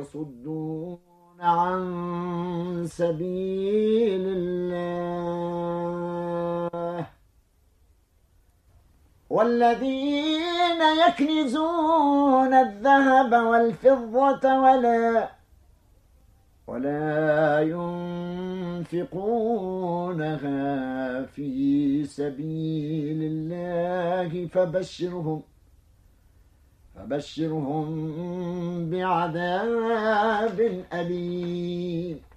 ويصدون عن سبيل الله والذين يكنزون الذهب والفضة ولا ينفقونها في سبيل الله فبشرهم بعذاب أليم